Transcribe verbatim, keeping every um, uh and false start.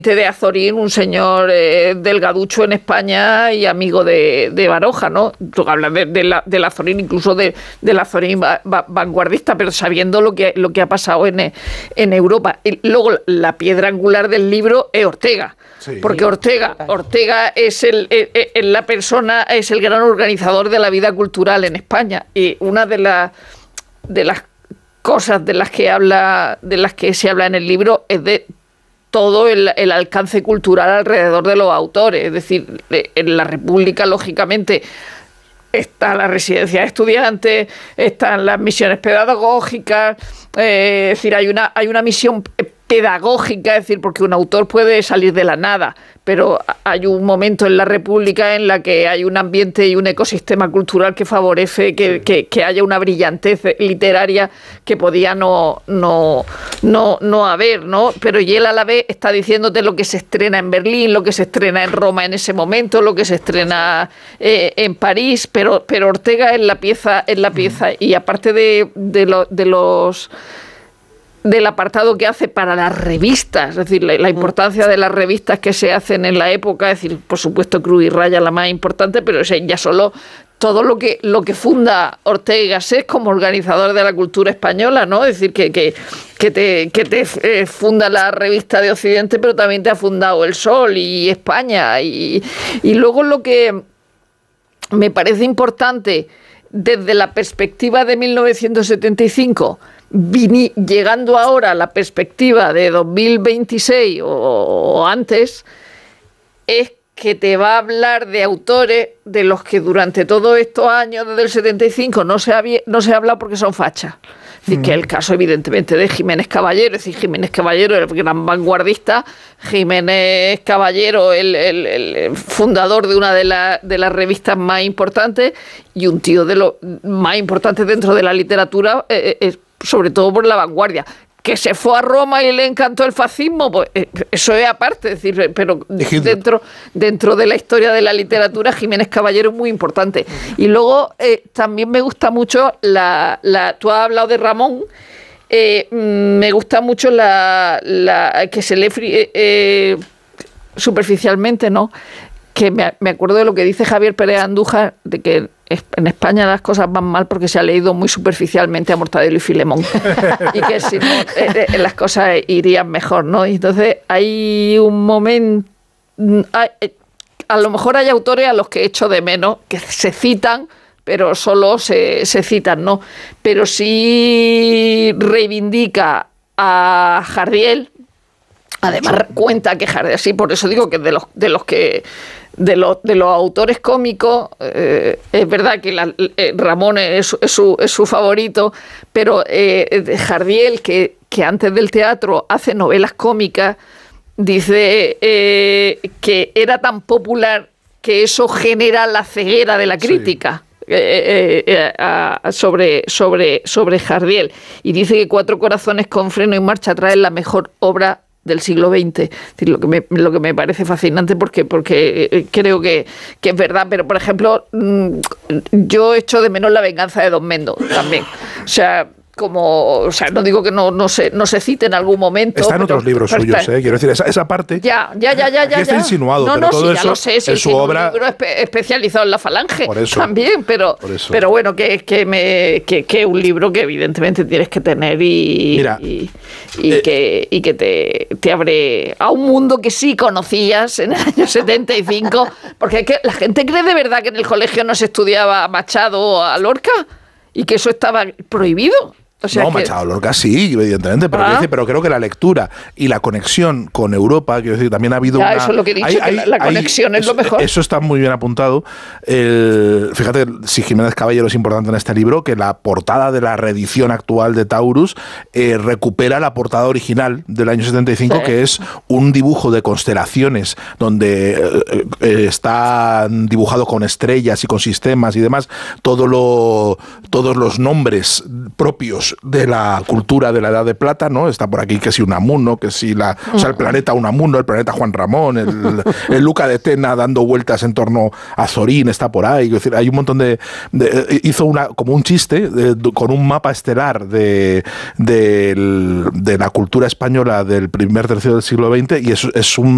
de Azorín, un señor eh, delgaducho en España y amigo de, de Baroja, ¿no? Tú hablas de, de, la, de la Azorín, incluso de, de la Azorín va, va, vanguardista, pero sabiendo lo que, lo que ha pasado en, en Europa. Y luego la piedra angular del libro es Ortega. Sí. Porque Ortega, Ortega es el, es, es la persona, es el gran organizador de la vida cultural en España. Y una de las de las cosas de las que habla, de las que se habla en el libro es de todo el, el alcance cultural alrededor de los autores. Es decir, en la República, lógicamente, está la residencia de estudiantes, están las misiones pedagógicas, eh, es decir, hay una, hay una misión pedagógica, es decir, porque un autor puede salir de la nada, pero hay un momento en la República en la que hay un ambiente y un ecosistema cultural que favorece que, que, que haya una brillantez literaria que podía no, no, no, no haber, ¿no? Pero y él a la vez está diciéndote lo que se estrena en Berlín, lo que se estrena en Roma en ese momento, lo que se estrena eh, en París, pero, pero Ortega es la pieza, es la pieza, y aparte de, de, lo, de los del apartado que hace para las revistas, es decir, la, la importancia de las revistas que se hacen en la época, es decir, por supuesto Cruz y Raya la más importante, pero es ya solo todo lo que lo que funda Ortega y Gasset como organizador de la cultura española, ¿no? Es decir, que, que, que te, que te eh, funda la revista de Occidente, pero también te ha fundado El Sol y España. Y, y luego lo que me parece importante desde la perspectiva de mil novecientos setenta y cinco, Vini, llegando ahora a la perspectiva de dos mil veintiséis o, o antes, es que te va a hablar de autores de los que durante todos estos años, desde el setenta y cinco, no se ha, no se ha hablado porque son fachas. Es decir, mm. que el caso, evidentemente, de Jiménez Caballero, es decir, Jiménez Caballero, el gran vanguardista, Jiménez Caballero, el, el, el fundador de una de, la, de las revistas más importantes y un tío de los más importantes dentro de la literatura, eh, eh, sobre todo por la vanguardia. Que se fue a Roma y le encantó el fascismo, pues eso es aparte, es decir, pero dentro, dentro de la historia de la literatura, Jiménez Caballero es muy importante. Y luego eh, también me gusta mucho, la, la tú has hablado de Ramón, eh, me gusta mucho la, la que se lee eh, eh, superficialmente, ¿no? Que me, me acuerdo de lo que dice Javier Pérez Andújar, de que en España las cosas van mal porque se ha leído muy superficialmente a Mortadelo y Filemón y que si no eh, eh, las cosas irían mejor, ¿no? Y entonces hay un momento, hay, a lo mejor hay autores a los que echo de menos que se citan, pero solo se, se citan, ¿no? Pero sí reivindica a Jardiel. Además cuenta que Jardiel, sí, por eso digo que de los de los que de los de los autores cómicos, eh, es verdad que la, eh, Ramón es, es, su, es su favorito, pero eh, Jardiel, que, que antes del teatro hace novelas cómicas, dice eh, que era tan popular que eso genera la ceguera de la crítica. Sí. Eh, eh, eh, sobre, sobre, sobre Jardiel, y dice que Cuatro corazones con freno en marcha atrás es la mejor obra del siglo veinte. Es decir, lo que me, lo que me parece fascinante porque, porque creo que, que es verdad, pero por ejemplo yo echo de menos La venganza de Don Mendo también, o sea, como, o sea, no digo que no, no, se, no se cite en algún momento. Está en otros libros suyos, ¿eh? Quiero decir, esa, esa parte. Ya, ya, ya, ya. Aquí ya está ya. insinuado, no, pero no, todo sí, eso ya lo sé, sí, en su sí, obra. Un libro espe especializado en la Falange por eso, también, pero, por eso. pero bueno, que es que, me, que, que un libro que evidentemente tienes que tener y, Mira, y, y eh, que, y que te, te abre a un mundo que sí conocías en el año setenta y cinco, porque es que la gente cree de verdad que en el colegio no se estudiaba a Machado o a Lorca y que eso estaba prohibido. O sea no, que... Machado Lorca sí, evidentemente, pero, ¿Ah? decir, pero creo que la lectura y la conexión con Europa, quiero decir, también ha habido ya, una... eso es lo que he dicho, hay, que hay, la, la conexión hay, es lo mejor. Eso está muy bien apuntado. El, fíjate, si Jiménez Caballero es importante en este libro, que la portada de la reedición actual de Taurus eh, recupera la portada original del año setenta y cinco, sí. que es un dibujo de constelaciones, donde eh, eh, está dibujado con estrellas y con sistemas y demás, todo lo, todos los nombres propios de la cultura de la Edad de Plata, ¿no? Está por aquí que si Unamuno, que si la, o sea, el planeta Unamuno, el planeta Juan Ramón, el, el Luca de Tena dando vueltas en torno a Zorín, está por ahí. Es decir, hay un montón de, de hizo una como un chiste de, de, con un mapa estelar de, de, de la cultura española del primer tercio del siglo veinte, y es, es un